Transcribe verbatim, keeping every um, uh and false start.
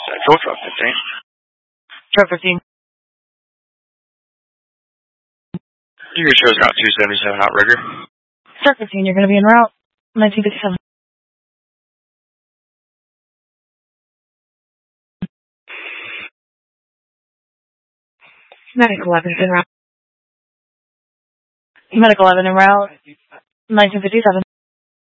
Go truck fifteen. Truck fifteen. You can show us Route two seventy-seven Outrigger. Truck fifteen, you're going to be en route nineteen fifty-seven. Medic eleven en route. Medic eleven en route nineteen fifty-seven.